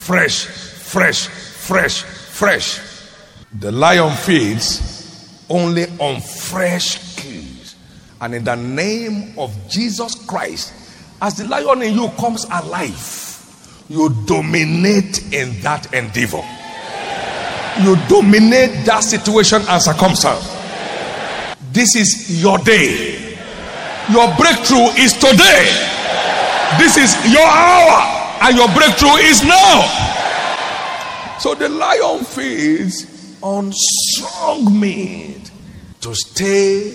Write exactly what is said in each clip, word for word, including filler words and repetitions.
Fresh, fresh, fresh, fresh. The lion feeds only on fresh kills. And in the name of Jesus Christ, as the lion in you comes alive, you dominate in that endeavor. You dominate that situation and circumstance. This is your day. Your breakthrough is today. This is your hour, and your breakthrough is now. So the lion feeds on strong meat to stay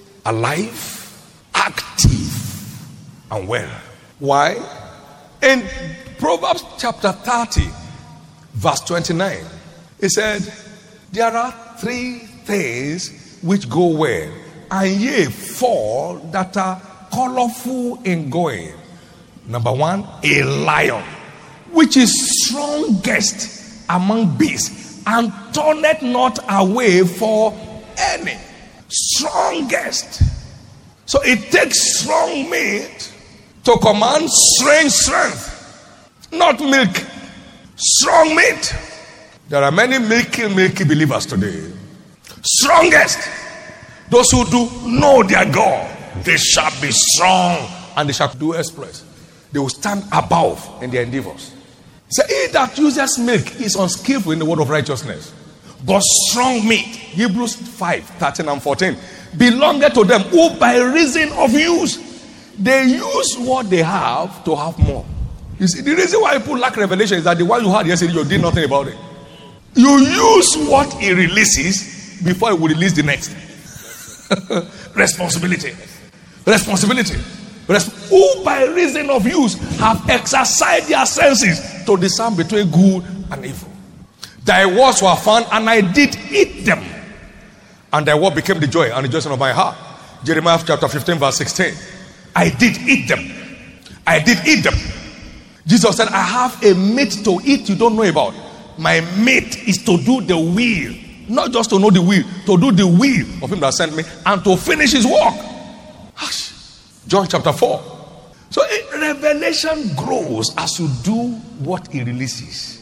alive, active, and well. Why? In Proverbs chapter thirty, verse twenty-nine, it said, there are three things which go well, and yea, four that are colorful in going. Number one, a lion, which is strongest among beasts, and turneth not away for any. Strongest. So it takes strong meat to command strange strength, not milk. Strong meat. There are many milky, milky believers today. Strongest. Those who do know their God, they shall be strong and they shall do exploits. They will stand above in their endeavors. So he that uses milk is unskillful in the word of righteousness. But strong meat, Hebrews five, thirteen and fourteen, belongeth to them who by reason of use, they use what they have to have more. You see, the reason why people lack revelation is that the one you had yesterday, you did nothing about it. You use what he releases before he will release the next. Responsibility. Responsibility. Resp- who by reason of use have exercised their senses to discern between good and evil. Thy words were found, and I did eat them. And thy word became the joy and the rejoicing of my heart. Jeremiah chapter fifteen, verse sixteen. I did eat them. I did eat them. Jesus said, I have a meat to eat you don't know about. My meat is to do the will. Not just to know the will, to do the will of him that sent me and to finish his work. John chapter four. So revelation grows as you do what he releases.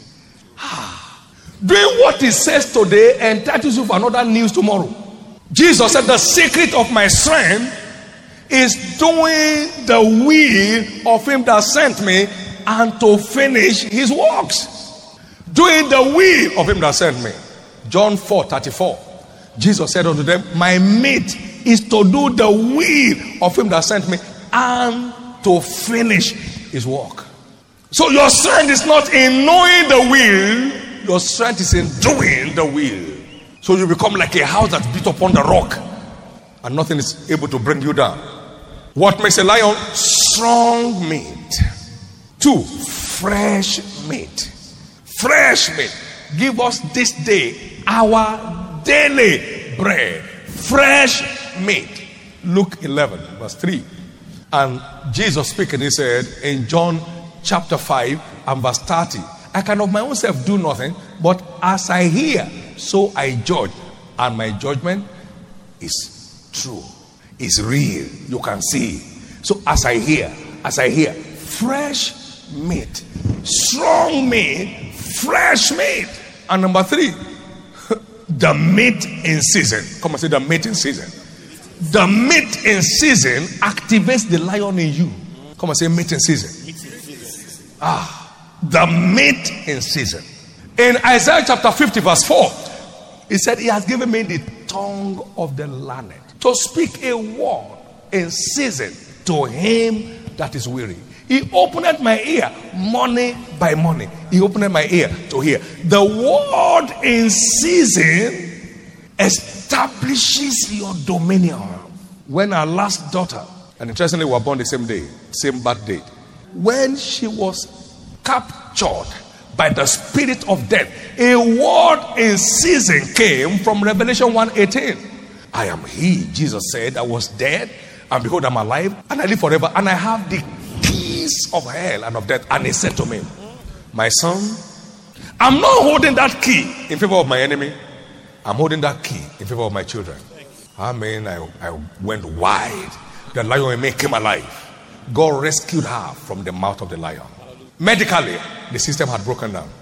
Doing what he says today entitles you for another news tomorrow. Jesus said the secret of my strength is doing the will of him that sent me and to finish his works. Doing the will of him that sent me. John four thirty-four. Jesus said unto them, my meat is to do the will of him that sent me and to finish his work. So your strength is not in knowing the will, your strength is in doing the will. So you become like a house that's built upon the rock and nothing is able to bring you down. What makes a lion? Strong meat. Two, fresh meat. Fresh meat. Give us this day our daily bread. Fresh meat. Luke eleven, verse three. And Jesus speaking, he said in John chapter five and verse thirty, I can of my own self do nothing, but as I hear, so I judge. And my judgment is true. It's real. You can see. So as I hear, as I hear, fresh meat, strong meat, fresh meat. And number three, the meat in season. Come and say the meat in season. The meat in season activates the lion in you. Come and say meat in season. Ah, the meat in season. In Isaiah chapter fifty, verse four, he said, he has given me the tongue of the learned to speak a word in season to him that is weary. He opened my ear morning by morning. He opened my ear to hear. The word in season establishes your dominion. When our last daughter, and interestingly, we were born the same day, same birth date. When she was captured by the spirit of death, a word in season came from Revelation one eighteen. I am he, Jesus said, I was dead, and behold, I'm alive, and I live forever, and I have the keys of hell and of death. And he said to me, my son, I'm not holding that key in favor of my enemy. I'm holding that key in favor of my children. I mean, I, I went wide. The lion in me came alive. God rescued her from the mouth of the lion. Medically, the system had broken down.